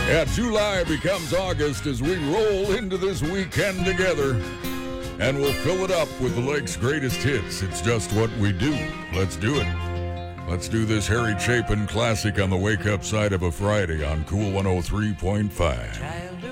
Yeah, July becomes August as we roll into this weekend together. And we'll fill it up with the lake's greatest hits. It's just what we do. Let's do it. Let's do this Harry Chapin classic on the wake-up side of a Friday on Cool 103.5.